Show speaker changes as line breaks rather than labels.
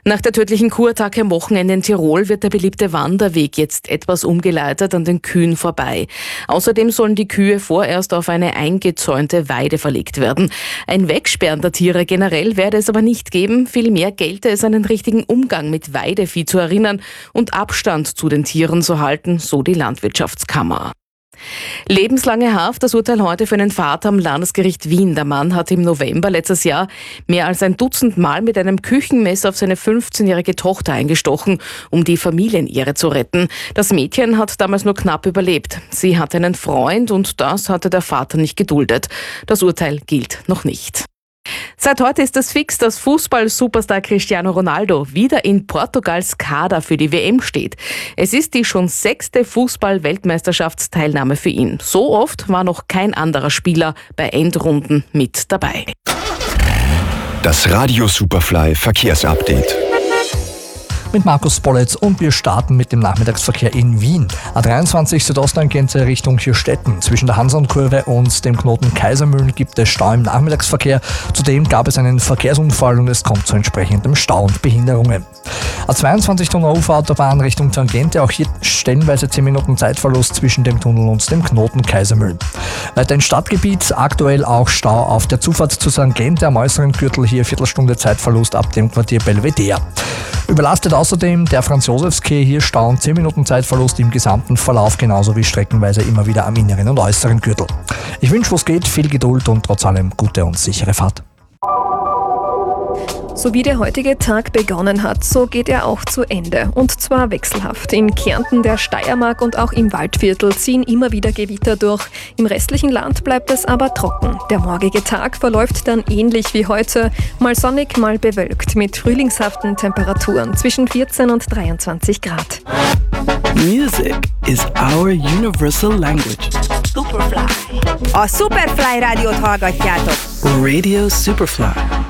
Nach der tödlichen Kuhattacke am Wochenende in Tirol wird der beliebte Wanderweg jetzt etwas umgeleitet an den Kühen vorbei. Außerdem sollen die Kühe vorerst auf eine eingezäunte Weide verlegt werden. Ein Wegsperren der Tiere generell werde es aber nicht geben. Vielmehr gelte es, einen richtigen Umgang mit Weidevieh zu erinnern und Abstand zu den Tieren zu halten, so die Landwirtschaftskammer. Lebenslange Haft, das Urteil heute für einen Vater am Landesgericht Wien. Der Mann hat im November letztes Jahr mehr als ein Dutzend Mal mit einem Küchenmesser auf seine 15-jährige Tochter eingestochen, um die Familienehre zu retten. Das Mädchen hat damals nur knapp überlebt. Sie hatte einen Freund und das hatte der Vater nicht geduldet. Das Urteil gilt noch nicht. Seit heute ist es fix, dass Fußball-Superstar Cristiano Ronaldo wieder in Portugals Kader für die WM steht. Es ist die schon 6. Fußball-Weltmeisterschaftsteilnahme für ihn. So oft war noch kein anderer Spieler bei Endrunden mit dabei.
Das Radio Superfly Verkehrsupdate.
Mit Markus Bolletz und wir starten mit dem Nachmittagsverkehr in Wien. A23 Südosttangente Richtung Hirstetten. Zwischen der Hansan-Kurve und dem Knoten Kaisermühlen gibt es Stau im Nachmittagsverkehr. Zudem gab es einen Verkehrsunfall und es kommt zu entsprechendem Stau und Behinderungen. A22 Donauufer-Autobahn Richtung Tangente, auch hier stellenweise 10 Minuten Zeitverlust zwischen dem Tunnel und dem Knoten Kaisermühlen. Weiter im Stadtgebiet aktuell auch Stau auf der Zufahrt zur Tangente am äußeren Gürtel, hier Viertelstunde Zeitverlust ab dem Quartier Belvedere. Überlastet außerdem der Franz-Josefs-Quai, hier Stau und 10 Minuten Zeitverlust im gesamten Verlauf, genauso wie streckenweise immer wieder am inneren und äußeren Gürtel. Ich wünsche, wo es geht, viel Geduld und trotz allem gute und sichere Fahrt.
So wie der heutige Tag begonnen hat, so geht er auch zu Ende. Und zwar wechselhaft. In Kärnten, der Steiermark und auch im Waldviertel ziehen immer wieder Gewitter durch. Im restlichen Land bleibt es aber trocken. Der morgige Tag verläuft dann ähnlich wie heute. Mal sonnig, mal bewölkt mit frühlingshaften Temperaturen zwischen 14 und 23 Grad.
Music is our universal language.
Superfly. A Superfly rádiót hallgatjátok.
Radio Superfly.